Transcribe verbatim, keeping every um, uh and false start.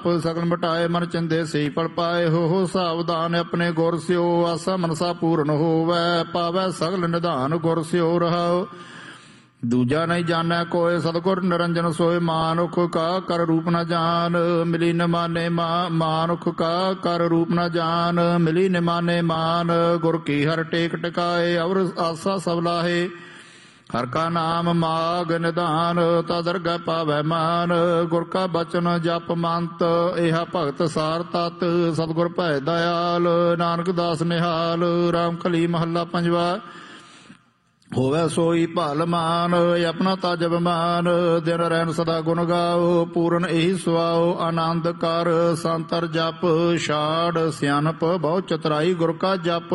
सकल मिटाए मन चिंदे सही पल पाए। हो हो सावधान अपने गुर स्यो आसा मनसा पूर्ण होवै। पावै सगल निधान गुर स्यो रहाओ। दूजा नहीं जानै कोय सतगुर निरंजन सोय। मानुख का कर रूप न जान मिली न माने मा मानुख का कर रूप न जान मिली न माने मान। गुर की हर टेक टिकाए और आसा सब लाहे। हर का नाम माग निधान ता दरगह पावै मान। गुर का बचन जप मंत एहा भगत सार तत। सतगुर भय दयाल नानक दास निहाल। राम कली महला पंजवा। होवै सोई भल मान अपना तजब मान। दिन रैन सदा गुण गाओ पूरन एही सुआओ। आनंद कर संतर जप छाड़ सियानप बहु चतुराई गुर का जप।